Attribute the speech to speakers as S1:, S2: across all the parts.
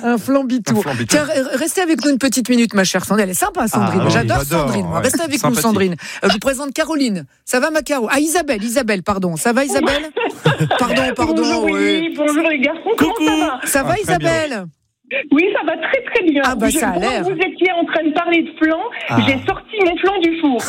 S1: Un flambitou. Tiens, restez avec nous une petite minute, ma chère Sandrine. Elle est sympa, Sandrine. J'adore Sandrine. Moi. Restez avec nous, Sandrine. Je vous présente Caroline. Ça va, ma Caro? Isabelle, pardon. Ça va, Isabelle? Pardon.
S2: Bonjour, bonjour les garçons. Comment ça va?
S1: Ça va, Isabelle?
S2: Oui, ça va très très bien.
S1: Ça a l'air.
S2: Vous étiez en train de parler de flan. J'ai sorti mon flan du four.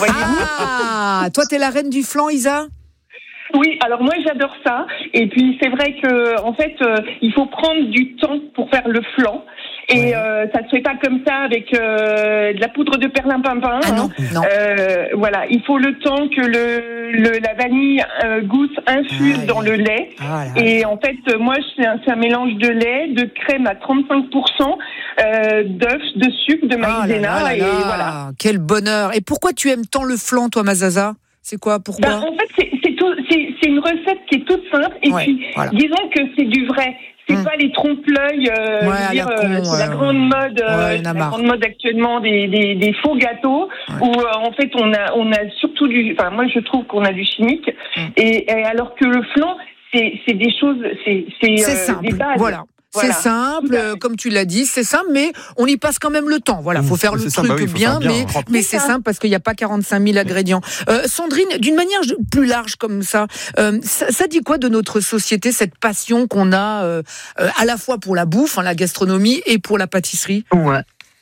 S1: Toi, t'es la reine du flan, Isa?
S2: Oui, alors moi j'adore ça. Et puis c'est vrai que en fait, il faut prendre du temps pour faire le flan. Et ça se fait pas comme ça avec de la poudre de perlimpinpin.
S1: Ah non.
S2: Voilà, il faut le temps que la vanille gousse infuse dans le lait. Et en fait, moi c'est un mélange de lait, de crème à 35%, d'œufs, de sucre, de maïzena. Et voilà.
S1: Quel bonheur. Et pourquoi tu aimes tant le flan, toi, Mazaza? C'est quoi? Pourquoi?
S2: En fait, c'est une recette qui est toute simple. Et puis, disons que c'est du vrai. C'est pas les trompe-l'œil, c'est la grande mode, la grande mode actuellement des faux gâteaux où en fait on a surtout moi je trouve qu'on a du chimique et alors que le flan c'est des choses, c'est
S1: simple,
S2: des bases.
S1: Voilà. C'est simple, comme tu l'as dit, c'est simple, mais on y passe quand même le temps. Voilà, faut faire le truc bien, mais c'est simple parce qu'il n'y a pas 45 000 ingrédients. Sandrine, d'une manière plus large comme ça, ça dit quoi de notre société, cette passion qu'on a à la fois pour la bouffe, la gastronomie, et pour la pâtisserie?
S3: Ouais.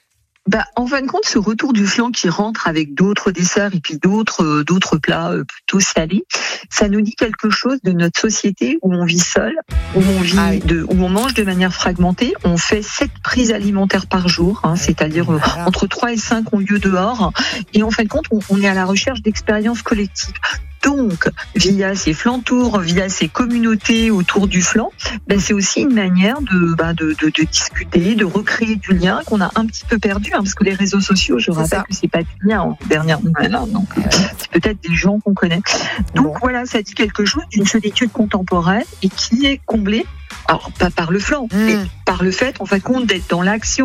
S3: En fin de compte, ce retour du flan qui rentre avec d'autres desserts et puis d'autres plats plutôt salés, ça nous dit quelque chose de notre société où on vit seul, où on mange de manière fragmentée. On fait 7 prises alimentaires par jour, c'est-à-dire entre 3 et 5 ont lieu dehors. Et en fin de compte, on est à la recherche d'expériences collectives. Donc, via ces flantours, via ces communautés autour du flan, c'est aussi une manière de discuter, de recréer du lien qu'on a un petit peu perdu, parce que les réseaux sociaux, je rappelle que c'est pas du lien en dernière nouvelle, donc c'est peut-être des gens qu'on connaît. Donc voilà, ça dit quelque chose d'une solitude contemporaine et qui est comblée. Alors, pas par le flan, mais par le fait, en fin de compte, d'être dans l'action,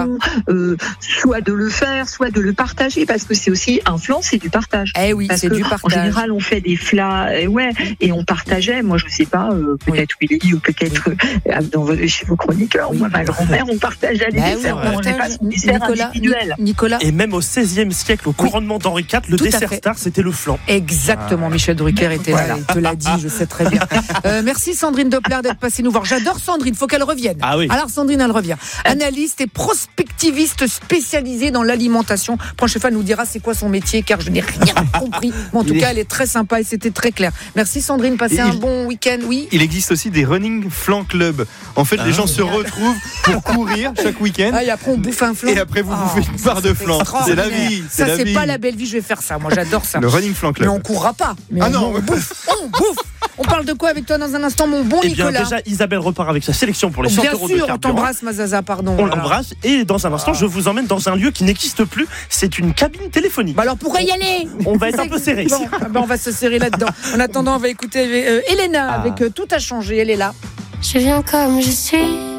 S3: soit de le faire, soit de le partager, parce que c'est aussi un flan, c'est du partage.
S1: C'est du partage.
S3: En général, on fait des flats, et on partageait. Moi, je sais pas, peut-être Willy ou peut-être chez vos chroniqueurs. Moi, ma grand-mère, on partageait les desserts. On mangeait pas son dessert individuel.
S1: Nicolas.
S4: Et même au XVIe siècle, au couronnement d'Henri IV, le dessert star, c'était le flan.
S1: Exactement. Michel Drucker était là, il te l'a dit, je sais très bien. Merci Sandrine Doppler d'être passée nous voir. J'adore Sandrine, faut qu'elle revienne. Alors Sandrine, elle revient. Analyste et prospectiviste spécialisée dans l'alimentation. Prochaine fois, elle nous dira c'est quoi son métier, car je n'ai rien compris. Mais en tout cas, elle est très sympa et c'était très clair. Merci Sandrine, passez un bon week-end. Oui.
S5: Il existe aussi des running flan club. En fait, les gens se retrouvent pour courir chaque week-end.
S1: Et après, on bouffe un flan.
S5: Et après, vous bouffez une barre de flan. C'est la vie.
S1: Ça, c'est pas la belle vie. Je vais faire ça. Moi, j'adore ça.
S5: Le running flan club.
S1: Mais on courra pas. Mais on bouffe. On parle de quoi avec toi dans un instant, mon bon Nicolas?
S4: Déjà, Isabelle repart avec sa sélection pour les 100 euros de carburant.
S1: Bien sûr, on t'embrasse, Mazaza, pardon.
S4: On l'embrasse et dans un instant, je vous emmène dans un lieu qui n'existe plus. C'est une cabine téléphonique.
S1: Alors pourquoi y aller?
S4: On va être un peu serré.
S1: On va se serrer là-dedans. En attendant, on va écouter Elena avec Tout a changé. Elle est là.
S6: Je viens comme je suis.